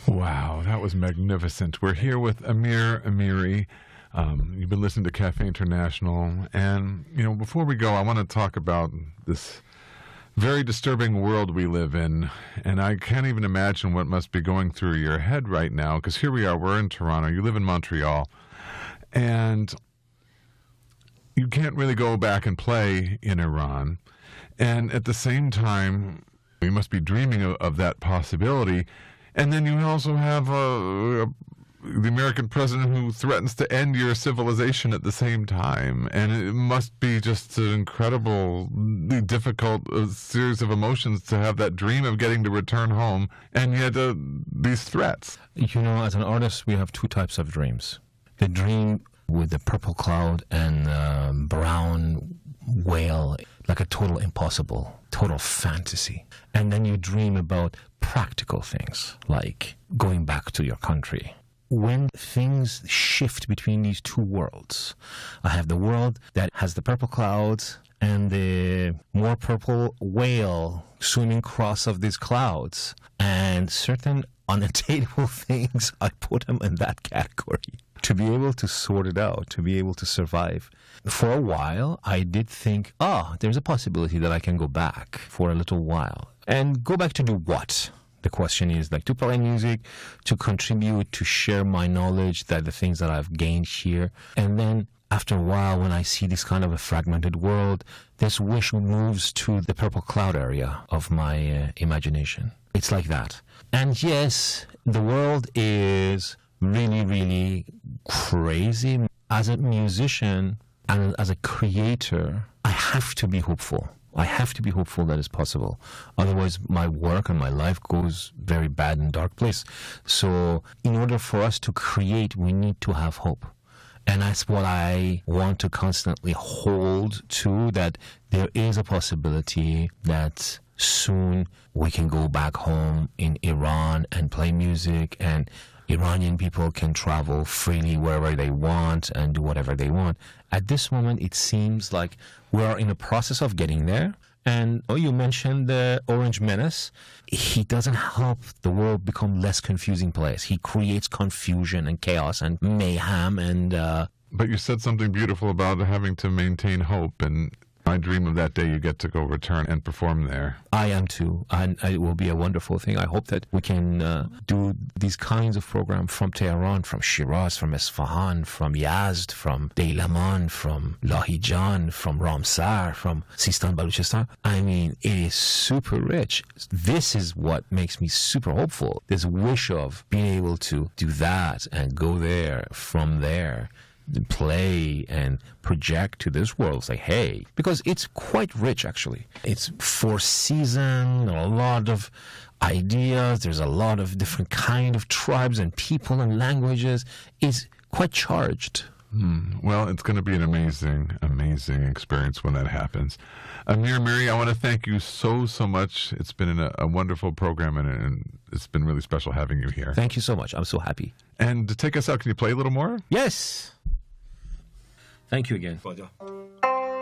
Wow, that was magnificent. We're here with Amir Amiri. You've been listening to Cafe International. And, before we go, I want to talk about this very disturbing world we live in. And I can't even imagine what must be going through your head right now, because here we are, we're in Toronto, you live in Montreal, and you can't really go back and play in Iran. And at the same time, you must be dreaming of that possibility. And then you also have the American president who threatens to end your civilization at the same time. And it must be just an incredibly difficult series of emotions to have that dream of getting to return home, and yet these threats. As an artist, we have two types of dreams. The dream with the purple cloud and brown whale, like a total impossible, total fantasy. And then you dream about practical things, like going back to your country. When things shift between these two worlds, I have the world that has the purple clouds and the more purple whale swimming across of these clouds, and certain unattainable things, I put them in that category. To be able to sort it out, to be able to survive. For a while, I did think, there's a possibility that I can go back for a little while. And go back to do what? The question is, to play music, to contribute, to share my knowledge, that the things that I've gained here. And then after a while, when I see this kind of a fragmented world, this wish moves to the purple cloud area of my imagination. It's like that. And yes, the world is really, really crazy. As a musician and as a creator, I have to be hopeful. I have to be hopeful that it's possible. Otherwise, my work and my life goes very bad and dark place. So in order for us to create, we need to have hope. And that's what I want to constantly hold to, that there is a possibility that soon we can go back home in Iran and play music, and Iranian people can travel freely wherever they want and do whatever they want. At this moment, it seems like we're in the process of getting there. And you mentioned the Orange Menace. He doesn't help the world become less confusing place. He creates confusion and chaos and mayhem and... But you said something beautiful about having to maintain hope, and I dream of that day you get to go return and perform there. I am too, and it will be a wonderful thing. I hope that we can do these kinds of programs from Tehran, from Shiraz, from Isfahan, from Yazd, from Deilaman, from Lahijan, from Ramsar, from Sistan Baluchistan. I mean, it is super rich. This is what makes me super hopeful. This wish of being able to do that and go there, from there, play and project to this world. Say, hey, because it's quite rich, actually. It's 4 seasons, a lot of ideas. There's a lot of different kind of tribes and people and languages. It's quite charged. Well, it's going to be an amazing, amazing experience when that happens. Amir Amiri, I want to thank you so much. It's been a wonderful program, and it's been really special having you here. Thank you so much. I'm so happy. And to take us out, can you play a little more? Yes. Thank you again.